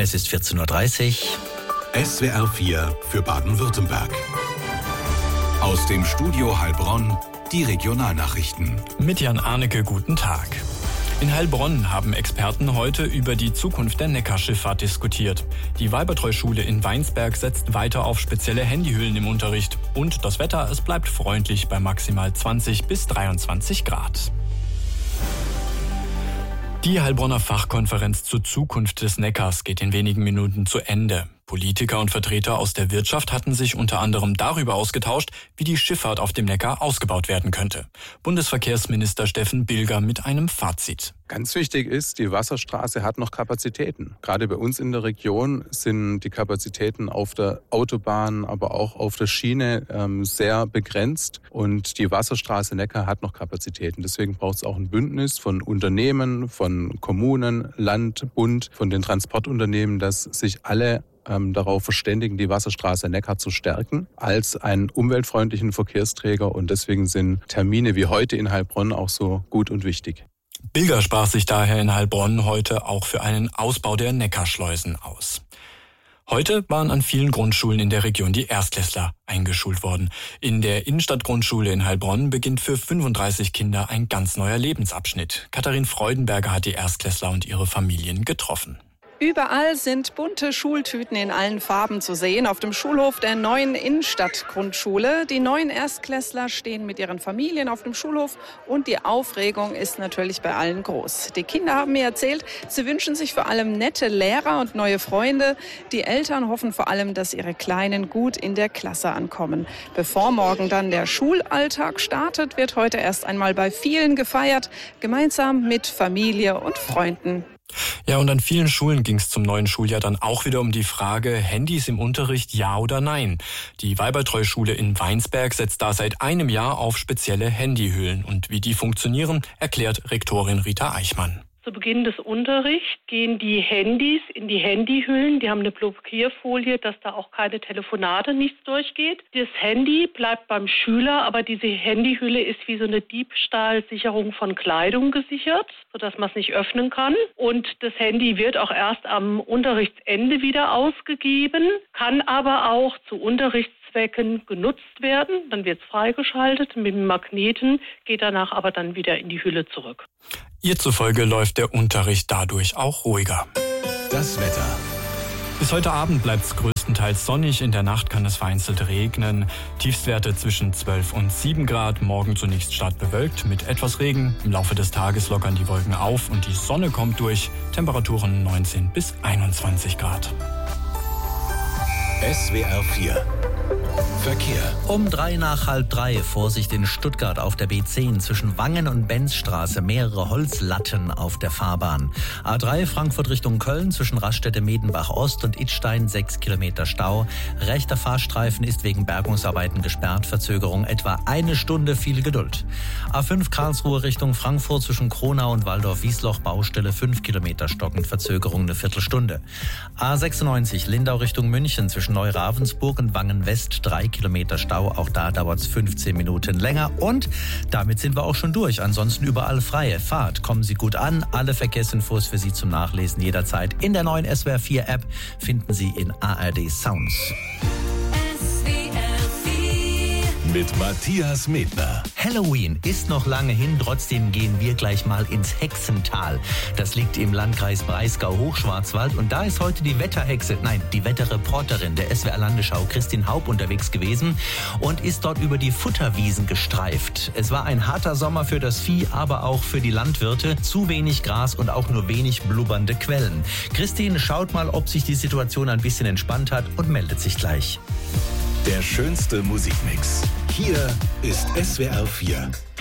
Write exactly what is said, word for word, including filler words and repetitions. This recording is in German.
Es ist vierzehn Uhr dreißig. S W R vier für Baden-Württemberg. Aus dem Studio Heilbronn die Regionalnachrichten. Mit Jan Arnecke, guten Tag. In Heilbronn haben Experten heute über die Zukunft der Neckarschifffahrt diskutiert. Die Weibertreu-Schule in Weinsberg setzt weiter auf spezielle Handyhüllen im Unterricht. Und das Wetter, es bleibt freundlich bei maximal zwanzig bis dreiundzwanzig Grad. Die Heilbronner Fachkonferenz zur Zukunft des Neckars geht in wenigen Minuten zu Ende. Politiker und Vertreter aus der Wirtschaft hatten sich unter anderem darüber ausgetauscht, wie die Schifffahrt auf dem Neckar ausgebaut werden könnte. Bundesverkehrsminister Steffen Bilger mit einem Fazit. Ganz wichtig ist, die Wasserstraße hat noch Kapazitäten. Gerade bei uns in der Region sind die Kapazitäten auf der Autobahn, aber auch auf der Schiene ähm, sehr begrenzt. Und die Wasserstraße Neckar hat noch Kapazitäten. Deswegen braucht es auch ein Bündnis von Unternehmen, von Kommunen, Land, Bund, von den Transportunternehmen, dass sich alle ähm, darauf verständigen, die Wasserstraße Neckar zu stärken als einen umweltfreundlichen Verkehrsträger. Und deswegen sind Termine wie heute in Heilbronn auch so gut und wichtig. Bilger sprach sich daher in Heilbronn heute auch für einen Ausbau der Neckarschleusen aus. Heute waren an vielen Grundschulen in der Region die Erstklässler eingeschult worden. In der Innenstadtgrundschule in Heilbronn beginnt für fünfunddreißig Kinder ein ganz neuer Lebensabschnitt. Katharin Freudenberger hat die Erstklässler und ihre Familien getroffen. Überall sind bunte Schultüten in allen Farben zu sehen auf dem Schulhof der neuen Innenstadtgrundschule. Die neuen Erstklässler stehen mit ihren Familien auf dem Schulhof und die Aufregung ist natürlich bei allen groß. Die Kinder haben mir erzählt, sie wünschen sich vor allem nette Lehrer und neue Freunde. Die Eltern hoffen vor allem, dass ihre Kleinen gut in der Klasse ankommen. Bevor morgen dann der Schulalltag startet, wird heute erst einmal bei vielen gefeiert, gemeinsam mit Familie und Freunden. Ja, und an vielen Schulen ging es zum neuen Schuljahr dann auch wieder um die Frage, Handys im Unterricht, ja oder nein. Die Weibertreu-Schule in Weinsberg setzt da seit einem Jahr auf spezielle Handyhüllen. Und wie die funktionieren, erklärt Rektorin Rita Eichmann. Zu Beginn des Unterrichts gehen die Handys in die Handyhüllen. Die haben eine Blockierfolie, dass da auch keine Telefonate, nichts durchgeht. Das Handy bleibt beim Schüler, aber diese Handyhülle ist wie so eine Diebstahlsicherung von Kleidung gesichert, sodass man es nicht öffnen kann. Und das Handy wird auch erst am Unterrichtsende wieder ausgegeben, kann aber auch zu Unterrichtszwecken genutzt werden. Dann wird es freigeschaltet. Mit dem Magneten geht danach aber dann wieder in die Hülle zurück. Ihr zufolge läuft der Unterricht dadurch auch ruhiger. Das Wetter. Bis heute Abend bleibt es größtenteils sonnig. In der Nacht kann es vereinzelt regnen. Tiefstwerte zwischen zwölf und sieben Grad. Morgen zunächst stark bewölkt mit etwas Regen. Im Laufe des Tages lockern die Wolken auf und die Sonne kommt durch. Temperaturen neunzehn bis einundzwanzig Grad. S W R vier Verkehr. Um drei nach halb drei, Vorsicht in Stuttgart auf der B zehn zwischen Wangen und Benzstraße, mehrere Holzlatten auf der Fahrbahn. A drei Frankfurt Richtung Köln zwischen Raststätte Medenbach Ost und Idstein sechs Kilometer Stau. Rechter Fahrstreifen ist wegen Bergungsarbeiten gesperrt, Verzögerung etwa eine Stunde, viel Geduld. A fünf Karlsruhe Richtung Frankfurt zwischen Kronau und Waldorf-Wiesloch, Baustelle fünf Kilometer stockend, Verzögerung eine Viertelstunde. A sechsundneunzig Lindau Richtung München zwischen Neu-Ravensburg und Wangen West drei Kilometer Stau, auch da dauert es fünfzehn Minuten länger und damit sind wir auch schon durch. Ansonsten überall freie Fahrt. Kommen Sie gut an. Alle Verkehrsinfos für Sie zum Nachlesen jederzeit in der neuen S W R vier App finden Sie in A R D Sounds. Mit Matthias Medner. Halloween ist noch lange hin, trotzdem gehen wir gleich mal ins Hexental. Das liegt im Landkreis Breisgau-Hochschwarzwald und da ist heute die Wetterhexe, nein, die Wetterreporterin der S W R-Landesschau Christine Haub unterwegs gewesen und ist dort über die Futterwiesen gestreift. Es war ein harter Sommer für das Vieh, aber auch für die Landwirte. Zu wenig Gras und auch nur wenig blubbernde Quellen. Christine schaut mal, ob sich die Situation ein bisschen entspannt hat und meldet sich gleich. Der schönste Musikmix. Hier ist S W R vier.